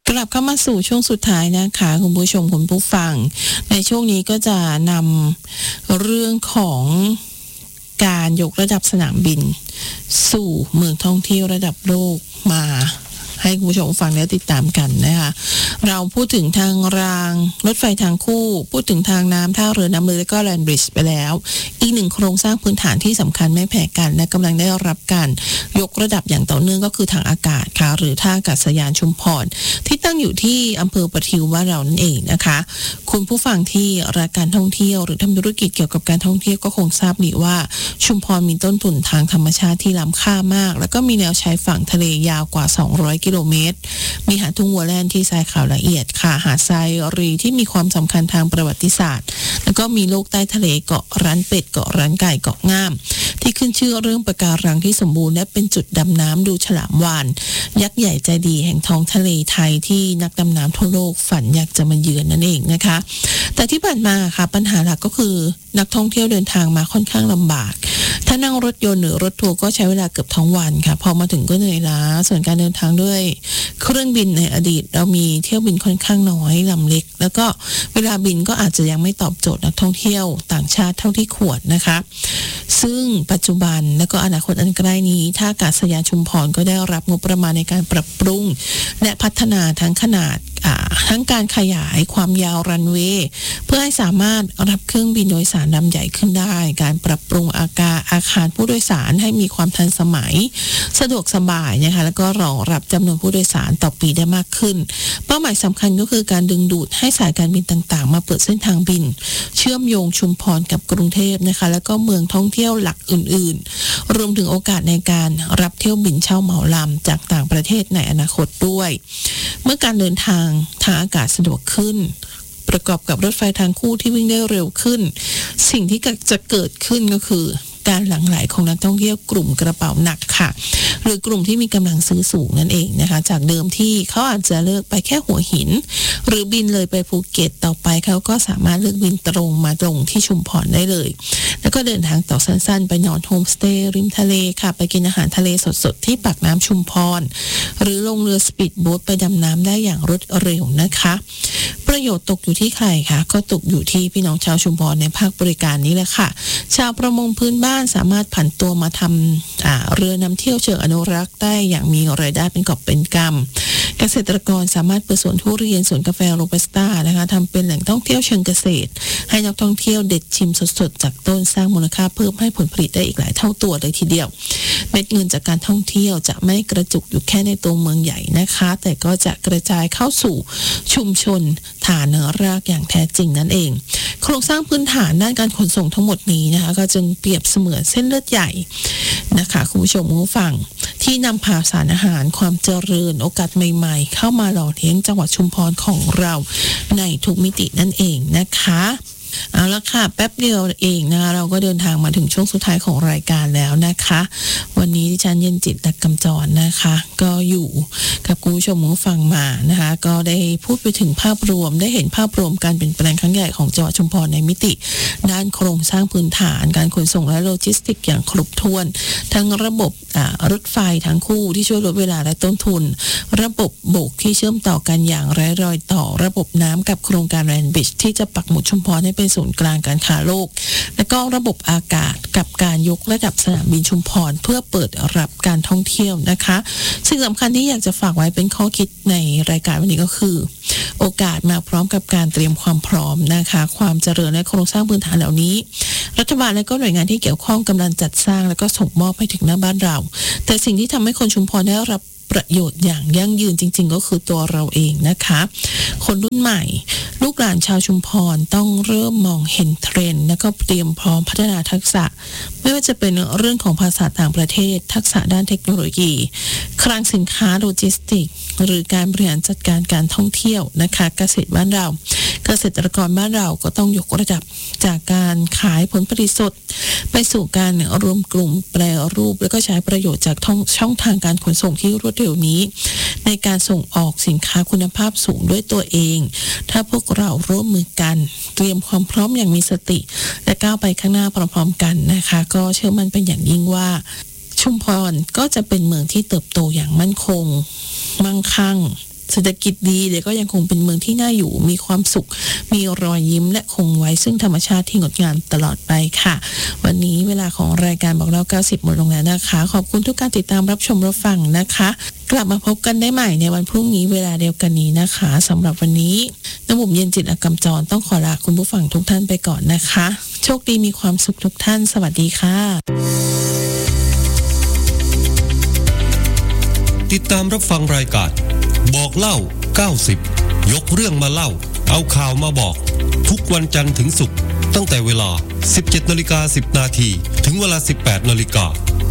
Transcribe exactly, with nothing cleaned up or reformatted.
กลับเข้ามาสู่ช่วงสุดท้ายนะคะคุณผู้ชมคุณผู้ฟังในช่วงนี้ก็จะนำเรื่องของการยกระดับสนามบินสู่เมืองท่องเที่ยวระดับโลกมาให้คุณผู้ชมฟังและติดตามกันนะคะเราพูดถึงทางรางรถไฟทางคู่พูดถึงทางน้ำท่าเรือน้ำลึกและก็แลนด์บริดจ์ไปแล้วอีกหนึ่งโครงสร้างพื้นฐานที่สำคัญไม่แพ้กันและกำลังได้รับการยกระดับอย่างต่อเนื่องก็คือทางอากาศค่ะหรือท่าอากาศยานชุมพรที่ตั้งอยู่ที่อำเภอประทิวบ้านเรานั่นเองนะคะคุณผู้ฟังที่รักการท่องเที่ยวหรือทำธุรกิจเกี่ยวกับการท่องเที่ยวก็คงทราบดีว่าชุมพรมีต้นทุนทางธรรมชาติที่ล้ำค่ามากแล้วก็มีแนวชายฝั่งทะเลยาวกว่าสองร้อยกิโลเมตรมีหาดทุ่งวัวแล่นที่ทรายขาวละเอียดค่ะหาดทรายรีที่มีความสำคัญทางประวัติศาสตร์แล้วก็มีโลกใต้ทะเลเกาะร้านเป็ดเกาะร้านไก่เกาะง่ามที่ขึ้นชื่อเรื่องปะการังที่สมบูรณ์และเป็นจุดดำน้ำดูฉลามวาฬยักษ์ใหญ่ใจดีแห่งท้องทะเลไทยที่นักดำน้ำทั่วโลกฝันอยากจะมาเยือนนั่นเองนะคะแต่ที่ผ่านมาค่ะปัญหาหลักก็คือนักท่องเที่ยวเดินทางมาค่อนข้างลำบากถ้านั่งรถยนต์หรือรถทัวร์ก็ใช้เวลาเกือบทั้งวันค่ะพอมาถึงก็เหนื่อยล้าส่วนการเดินทางด้วยเครื่องบินในอดีตเรามีเที่ยวบินค่อนข้างน้อยลำเล็กแล้วก็เวลาบินก็อาจจะยังไม่ตอบโจทย์นักท่องเที่ยวต่างชาติเท่าที่ควรนะคะซึ่งปัจจุบันและก็อนาคตอันใกล้นี้ท่าอากาศยานชุมพรก็ได้รับงบประมาณในการปรับปรุงและพัฒนาทั้งขนาดทั้งการขยายความยาวรันเวย์เพื่อให้สามารถรับเครื่องบินโดยสารลำใหญ่ขึ้นได้การปรับปรุงอาคารอาคารผู้โดยสารให้มีความทันสมัยสะดวกสบายนะคะแล้วก็รองรับจำนวนผู้โดยสารต่อปีได้มากขึ้นเป้าหมายสำคัญก็คือการดึงดูดให้สายการบินต่างๆมาเปิดเส้นทางบินเชื่อมโยงชุมพรกับกรุงเทพนะคะแล้วก็เมืองท่องเที่ยวหลักอื่นๆรวมถึงโอกาสในการรับเที่ยวบินเช่าเหมาลำจากต่างประเทศในอนาคตด้วยเมื่อการเดินทางทางอากาศสะดวกขึ้นประกอบกับรถไฟทางคู่ที่วิ่งได้เร็วขึ้นสิ่งที่จะเกิดขึ้นก็คือการหลั่งไหลของนักท่องเที่ยวกลุ่มกระเป๋าหนักค่ะหรือกลุ่มที่มีกำลังซื้อสูงนั่นเองนะคะจากเดิมที่เขาอาจจะเลือกไปแค่หัวหินหรือบินเลยไปภูเก็ตต่อไปเขาก็สามารถเลือกบินตรงมาตรงที่ชุมพรได้เลยแล้วก็เดินทางต่อสั้นๆไปนอนโฮมสเตย์ริมทะเลค่ะไปกินอาหารทะเลสดๆที่ปากน้ำชุมพรหรือลงเรือสปีดโบ๊ทไปดำน้ำได้อย่างรวดเร็วนะคะประโยชน์ตกอยู่ที่ใครคะก็ตกอยู่ที่พี่น้องชาวชุมพรในภาคบริการนี้แหละค่ะชาวประมงพื้นบ้านสามารถผันตัวมาทำเรือนำเที่ยวเชิงอนุรักษ์ได้อย่างมีรายได้เป็นกอบเป็นกำเกษตรกรสามารถเปิดสวนทุเรียนสวนกาแฟโรบัสต้านะคะทำเป็นแหล่งท่องเที่ยวเชิงเกษตรให้นักท่องเที่ยวเด็ดชิมสดๆจากต้นสร้างมูลค่าเพิ่มให้ผลผลิตได้อีกหลายเท่าตัวเลยทีเดียวเม็ดเงินจากการท่องเที่ยวจะไม่กระจุกอยู่แค่ในตัวเมืองใหญ่นะคะแต่ก็จะกระจายเข้าสู่ชุมชนฐานรากอย่างแท้จริงนั่นเองโครงสร้างพื้นฐานด้านการขนส่งทั้งหมดนี้นะคะก็จึงเปรียบเสมือนเส้นเลือดใหญ่นะคะคุณผู้ชมผู้ฟังที่นำพาสารอาหารความเจริญโอกาสใหม่ๆเข้ามาหล่อเลี้ยงจังหวัดชุมพรของเราในทุกมิตินั่นเองนะคะเอาละค่ะแป๊บเดียวเองนะคะเราก็เดินทางมาถึงช่วงสุดท้ายของรายการแล้วนะคะวันนี้ดิฉันเย็นจิตตะกำจรนะคะก็อยู่กับคุณผู้ชมผู้ฟังมานะคะก็ได้พูดไปถึงภาพรวมได้เห็นภาพรวมการเปลี่ยนแปลงครั้งใหญ่ของจังหวัดชุมพรในมิติด้านโครงสร้างพื้นฐานการขนส่งและโลจิสติกส์อย่างครบถ้วนทั้งระบบรถไฟทั้งคู่ที่ช่วยลดเวลาและต้นทุนระบบโบกที่เชื่อมต่อกันอย่างไร้รอยต่อระบบน้ำกับโครงการแลนด์บริดจ์ที่จะปักหมุดชุมพรให้เป็นศูนย์กลางการค้าโลกและก็ระบบอากาศกับการยกระดับสนามบินชุมพรเพื่อเปิดรับการท่องเที่ยวนะคะสิ่งสำคัญที่อยากจะฝากไว้เป็นข้อคิดในรายการวันนี้ก็คือโอกาสมาพร้อมกับการเตรียมความพร้อมนะคะความเจริญและโครงสร้างพื้นฐานเหล่านี้รัฐบาลและก็หน่วยงานที่เกี่ยวข้องกำลังจัดสร้างและก็ส่งมอบให้ถึงหน้าบ้านเราแต่สิ่งที่ทำให้คนชุมพรได้รับประโยชน์อย่างยั่งยืนจริงๆก็คือตัวเราเองนะคะคนรุ่นใหม่ลูกหลานชาวชุมพรต้องเริ่มมองเห็นเทรนด์และก็เตรียมพร้อมพัฒนาทักษะไม่ว่าจะเป็นเรื่องของภาษาต่างประเทศทักษะด้านเทคโนโลยีคลังสินค้าโลจิสติกส์หรือการบริหารจัดการการท่องเที่ยวนะคะเกษตรบ้านเราเกษตรกรบ้านเราก็ต้องยกระดับจากการขายผลผลิตสดไปสู่การรวมกลุ่มแปรรูปแล้วก็ใช้ประโยชน์จากช่องทางการขนส่งที่รวดเร็วนี้ในการส่งออกสินค้าคุณภาพสูงด้วยตัวเองถ้าพวกเราร่วมมือกันเตรียมความพร้อมอย่างมีสติและก้าวไปข้างหน้าพร้อมๆกันนะคะก็เชื่อมั่นเป็นอย่างยิ่งว่าชุมพรก็จะเป็นเมืองที่เติบโตอย่างมั่นคงมั่งคั่งเศรษฐกิจดีแต่ก็ยังคงเป็นเมืองที่น่าอยู่มีความสุขมีรอยยิ้มและคงไว้ซึ่งธรรมชาติที่งดงามตลอดไปค่ะวันนี้เวลาของรายการบอกเล่าเก้าสิบหมดลงแล้วนะคะขอบคุณทุกการติดตามรับชมรับฟังนะคะกลับมาพบกันได้ใหม่ในวันพรุ่งนี้เวลาเดียวกันนี้นะคะสำหรับวันนี้น้ำบุ๋มเย็นจิตอากำจรต้องขอลาคุณผู้ฟังทุกท่านไปก่อนนะคะโชคดีมีความสุขทุกท่านสวัสดีค่ะติดตามรับฟังรายการบอกเล่าเก้าสิบยกเรื่องมาเล่าเอาข่าวมาบอกทุกวันจันทร์ถึงศุกร์ตั้งแต่เวลา สิบเจ็ดนาฬิกาสิบนาที ถึงเวลา สิบแปดนาฬิกา